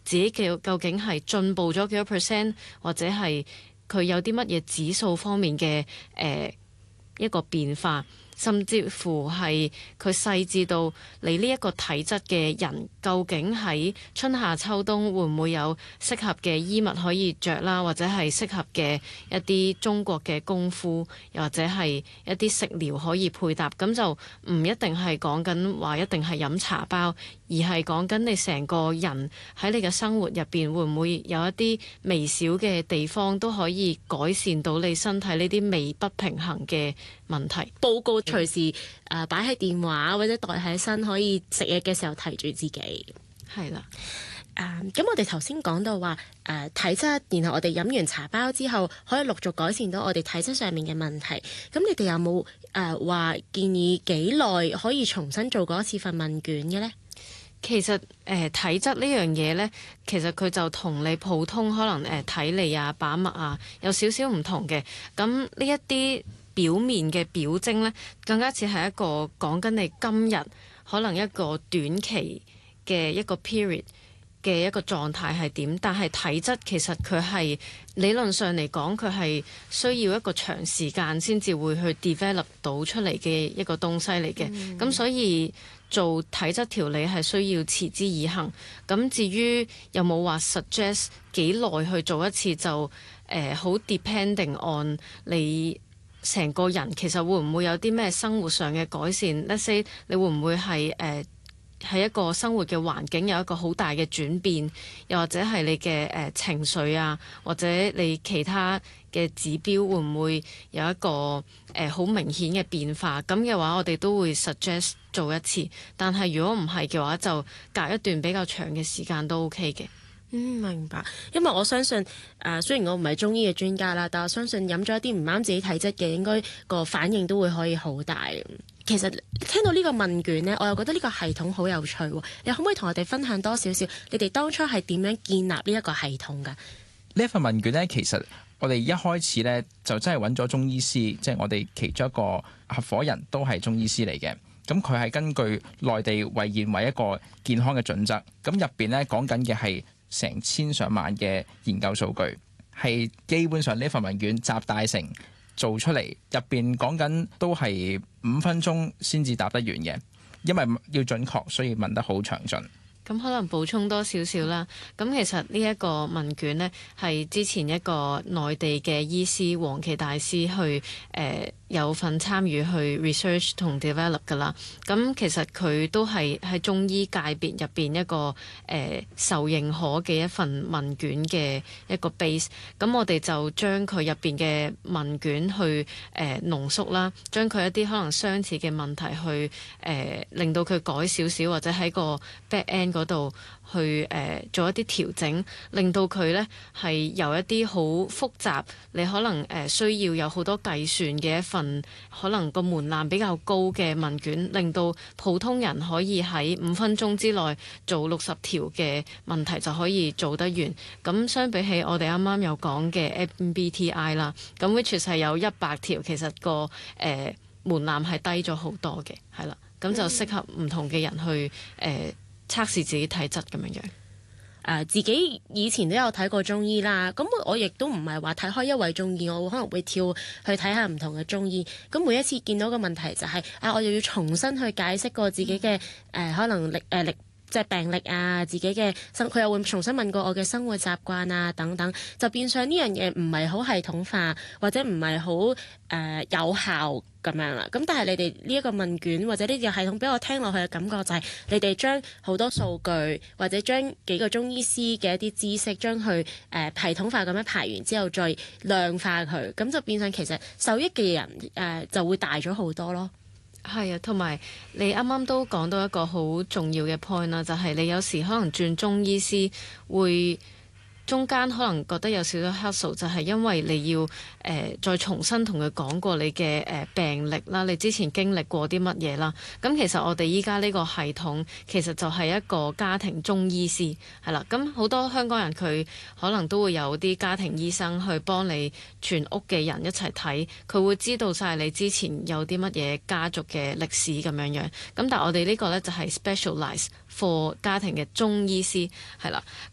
自己究竟係進步咗幾多 percent，或者係佢有啲乜嘢指數方面嘅一個變化。甚至乎係佢細緻到你呢一個體質嘅人，究竟喺春夏秋冬會唔會有適合嘅衣物可以着啦，或者係適合嘅一啲中國嘅功夫，又或者係一啲食療可以配搭，咁就唔一定係講緊話一定係飲茶包，而係講緊你成個人喺你嘅生活入邊會唔會有一啲微小嘅地方都可以改善到你身體呢啲微不平衡嘅問題。 報告隨時擺喺電話或者袋喺身，可以食嘢嘅時候提住自己。 係啦。 咁我哋頭先講到話體質，然後我哋飲完茶包之後，可以陸續改善到我哋體質上面嘅問題。咁你哋有冇話建議幾耐可以重新做過一次份問卷嘅呢？ 其實體質呢樣嘢呢，其實佢就同你普通可能體力啊、把脈啊有少少唔同嘅。咁呢一啲表面嘅表徵呢，更加似係一個講緊你今日可能一個短期嘅一個 period 嘅一個狀態係點，但係體質其實佢係理論上嚟講，佢係需要一個長時間先至會去 develop 到出嚟嘅一個東西嚟嘅。咁所以做體質調理係需要持之以恆。咁至於有冇話 suggest 幾耐去做一次，就好 depending on 你成個人其實會唔會有啲咩生活上嘅改善。Let's say 你會唔會係喺一個生活嘅環境有一個好大嘅轉變，又或者係你嘅情緒啊，或者你其他嘅指標會唔會有一個好明顯嘅變化？咁嘅話，我哋都會 suggest 做一次。但係如果唔係嘅話，就隔一段比較長嘅時間都 OK 嘅。 明白。因為我相信雖然我唔係中醫嘅專家啦，但我相信飲咗一啲唔啱自己體質嘅，應該個反應都會可以好大。其實聽到呢個問卷呢，我又覺得呢個系統好有趣喎。你可唔可以同我哋分享多少少？你哋當初係點樣建立呢一個系統㗎？ 呢一份問卷呢，其實我哋一開始呢，就真係揾咗中醫師，即係我哋其中一個合夥人都係中醫師嚟嘅。咁佢係根據內地衛健委一個健康嘅準則，咁入邊呢，講緊嘅係成千上萬嘅研究數據，係基本上呢份問卷集大成做出嚟，入邊講緊都係5分鐘先至答得完嘅，因為要準確，所以問得好詳盡。 咁可能補充多少少啦。咁其實呢一個問卷呢，係之前一個內地嘅醫師黃奇大師去有份參與去 research 同 develop 噶啦。咁其實佢都係喺中醫界別入邊一個受認可嘅一份問卷嘅一個 base。咁我哋就將佢入邊嘅問卷去濃縮啦，將佢一啲可能相似嘅問題去令到佢改少少，或者喺個 back end 嗰度去做一啲調整，令到佢呢係由一啲好複雜，你可能需要有好多計算嘅一份，可能個門檻比較高嘅問卷，令到普通人可以喺5分鐘之內做60條嘅問題就可以做得完。咁相比起我哋啱啱有講嘅 MBTI 啦，咁 which 係有100條，其實個門檻係低咗好多嘅，係啦，咁就適合唔同嘅人去測試自己體質咁樣樣。 自己以前都有睇過中醫啦，咁我亦都唔係話睇開一位中醫，我可能會跳去睇下唔同嘅中醫。咁每一次見到個問題就係我又要重新去解釋過自己嘅可能即係病歷啊，自己嘅佢又會重新問過我嘅生活習慣啊等等，就變相呢樣嘢唔係好系統化，或者唔係好有效咁樣啦。咁但係你哋呢一個問卷或者呢個系統俾我聽落去嘅感覺就係你哋將好多數據或者將幾個中醫師嘅一啲知識將佢系統化咁樣排完之後再量化佢，咁就變相其實受益嘅人就會大咗好多咯。 係啊，同埋你啱啱都講到一個好重要嘅 point 啦，就係你有時可能轉中醫師會中間可能覺得有少少 hassle， 就係因為你要再重新同佢講過你嘅病歷啦，你之前經歷過啲乜嘢啦。咁其實我哋依家呢個系統其實就係一個家庭中醫師係啦。咁好多香港人佢可能都會有啲家庭醫生去幫你全屋嘅人一齊睇，佢會知道晒你之前有啲乜嘢家族嘅歷史咁樣樣。咁但係我哋呢個呢，就係 specialize for 家庭嘅中醫師係啦。